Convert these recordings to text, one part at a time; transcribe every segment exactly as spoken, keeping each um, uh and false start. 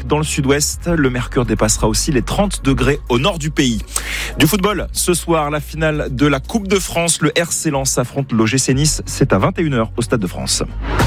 dans le sud-ouest. Le mercure dépassera aussi les trente degrés au nord du pays. Du football, ce soir, la finale de la Coupe de France. Le R C Lens affronte l'O G C Nice. C'est à vingt et une heures au Stade de France.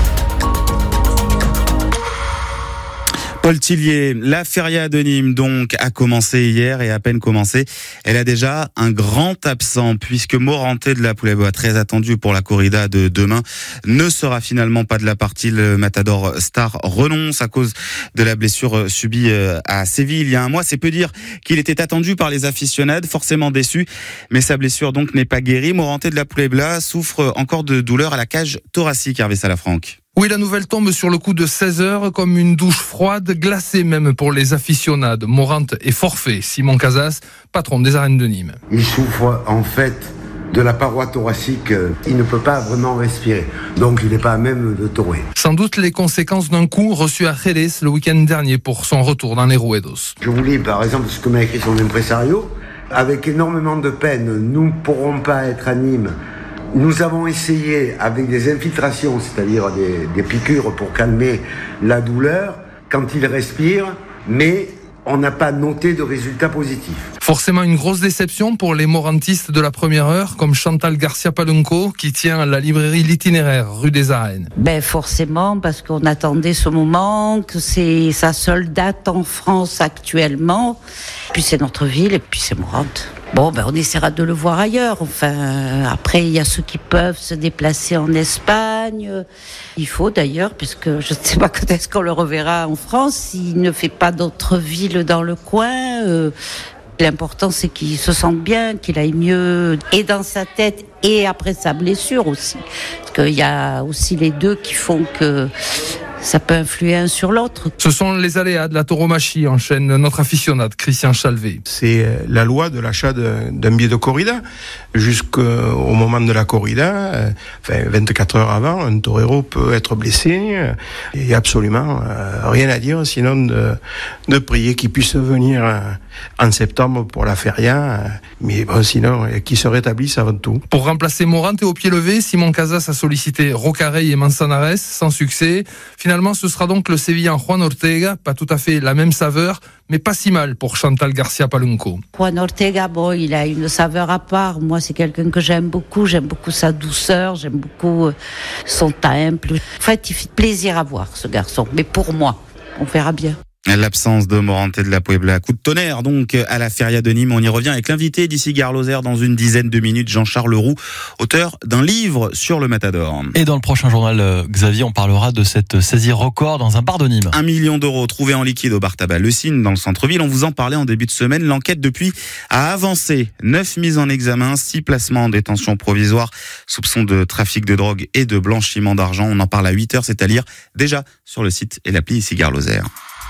Paul Tillier, la Feria de Nîmes donc a commencé hier et à peine commencé, elle a déjà un grand absent puisque Moranté de la Poulet-Bois, très attendu pour la corrida de demain, ne sera finalement pas de la partie. Le Matador Star renonce à cause de la blessure subie à Séville il y a un mois. C'est peu dire qu'il était attendu par les aficionados, forcément déçu, mais sa blessure donc n'est pas guérie. Moranté de la Poulet-Bois souffre encore de douleurs à la cage thoracique, Hervé Salafranque. Oui, la nouvelle tombe sur le coup de seize heures comme une douche froide, glacée même pour les aficionados. Morante est forfait. Simon Casas, patron des arènes de Nîmes. Il souffre en fait de la paroi thoracique. Il ne peut pas vraiment respirer. Donc il n'est pas à même de torer. Sans doute les conséquences d'un coup reçu à Jerez le week-end dernier pour son retour dans les Ruedos. Je vous lis par exemple ce que m'a écrit son impresario. Avec énormément de peine, nous ne pourrons pas être à Nîmes. Nous avons essayé avec des infiltrations, c'est-à-dire des, des piqûres pour calmer la douleur quand il respire, mais on n'a pas noté de résultats positifs. Forcément une grosse déception pour les morantistes de la première heure, comme Chantal Garcia-Palunco, qui tient la librairie L'Itinéraire, rue des Arènes. Ben forcément, parce qu'on attendait ce moment, que c'est sa seule date en France actuellement. Puis c'est notre ville, et puis c'est Morante. Bon, ben on essaiera de le voir ailleurs. Enfin, après, il y a ceux qui peuvent se déplacer en Espagne. Il faut d'ailleurs, puisque je ne sais pas quand est-ce qu'on le reverra en France, s'il ne fait pas d'autres villes dans le coin. Euh, l'important, c'est qu'il se sente bien, qu'il aille mieux, et dans sa tête, et après sa blessure aussi. Parce qu'il y a aussi les deux qui font que ça peut influer un sur l'autre. Ce sont les aléas de la tauromachie, enchaîne notre aficionade Christian Chalvet. C'est la loi de l'achat de, d'un billet de corrida. Jusqu'au moment de la corrida, enfin vingt-quatre heures avant, un torero peut être blessé. Il n'y a absolument rien à dire, sinon de, de prier qu'il puisse venir en septembre pour la feria. Mais bon, sinon, qu'il se rétablisse avant tout. Pour remplacer Morante au pied levé, Simon Casas a sollicité Rocarey et Manzanares, sans succès. Finalement, ce sera donc le Sévillan Juan Ortega, pas tout à fait la même saveur, mais pas si mal pour Chantal Garcia-Palunco. Juan Ortega, bon, il a une saveur à part. Moi, c'est quelqu'un que j'aime beaucoup. J'aime beaucoup sa douceur, j'aime beaucoup son temple. En fait, il fait plaisir à voir, ce garçon. Mais pour moi, on verra bien. L'absence de Moranté de la Puebla. Coup de tonnerre donc à la Feria de Nîmes. On y revient avec l'invité d'ici Gare Lozère dans une dizaine de minutes, Jean-Charles Roux, auteur d'un livre sur le Matador. Et dans le prochain journal, Xavier, on parlera de cette saisie record dans un bar de Nîmes. Un million d'euros trouvés en liquide au bar tabac Le Cygne dans le centre-ville. On vous en parlait en début de semaine. L'enquête depuis a avancé. Neuf mises en examen, six placements en détention provisoire, soupçons de trafic de drogue et de blanchiment d'argent. On en parle à huit heures, c'est à dire déjà sur le site et l'appli ici Gare Lozère.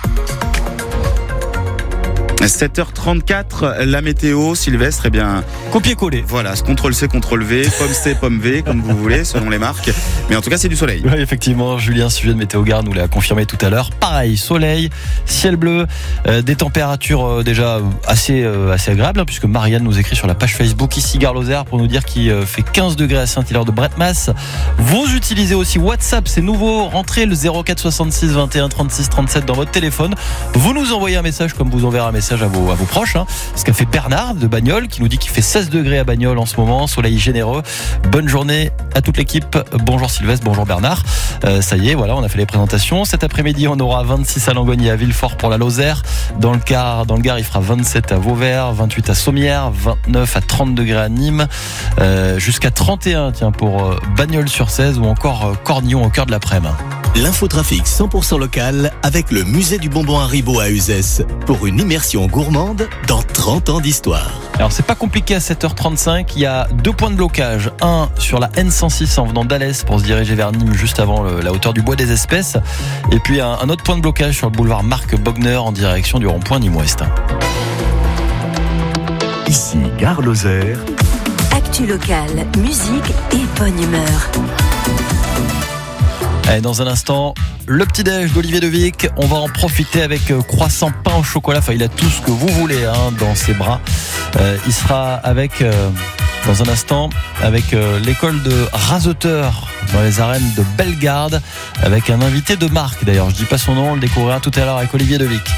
sept heures trente-quatre, la météo, Sylvestre, eh bien... Copier-coller. Voilà, ce contrôle C, contrôle V, pomme C, pomme V, comme vous voulez, selon les marques. Mais en tout cas, c'est du soleil. Oui, effectivement, Julien, sujet de Météo Gare, nous l'a confirmé tout à l'heure. Pareil, soleil, ciel bleu, euh, des températures euh, déjà assez, euh, assez agréables, hein, puisque Marianne nous écrit sur la page Facebook ici Gare Lozère pour nous dire qu'il euh, fait quinze degrés à Saint-Hilaire de Bretmas. Vous utilisez aussi WhatsApp, c'est nouveau. Rentrez le zéro quatre soixante-six vingt et un trente-six trente-sept dans votre téléphone. Vous nous envoyez un message comme vous enverrez un message à vos, à vos proches. Hein. Ce qu'a fait Bernard de Bagnols qui nous dit qu'il fait seize degrés à Bagnols en ce moment, soleil généreux. Bonne journée à toute l'équipe. Bonjour Sylvestre, bonjour Bernard. Euh, ça y est, voilà, on a fait les présentations. Cet après-midi, on aura vingt-six à Langogne et à Villefort pour la Lozère. Dans le Gard, dans le Gard, il fera vingt-sept à Vauvert, vingt-huit à Sommières, vingt-neuf à trente degrés à Nîmes, euh, jusqu'à trente et un tiens, pour euh, Bagnols-sur-Cèze ou encore euh, Cornillon au cœur de l'après-midi. L'infotrafic cent pour cent local avec le musée du bonbon Haribo à Uzès pour une immersion gourmande dans trente ans d'histoire. Alors c'est pas compliqué à sept heures trente-cinq, il y a deux points de blocage. Un sur la N cent six en venant d'Alès pour se diriger vers Nîmes juste avant le, la hauteur du Bois des Espèces. Et puis un, un autre point de blocage sur le boulevard Marc Bogner en direction du rond-point Nîmes-Ouest. Ici Gare Lozère. Actu locale, musique et bonne humeur. Allez, dans un instant, le petit-déj d'Olivier Devic. On va en profiter avec croissant, pain au chocolat. Enfin, il a tout ce que vous voulez hein, dans ses bras. Euh, il sera avec, euh, dans un instant, avec euh, l'école de raseteurs dans les arènes de Bellegarde, avec un invité de marque. D'ailleurs, je dis pas son nom, on le découvrira tout à l'heure avec Olivier Devic.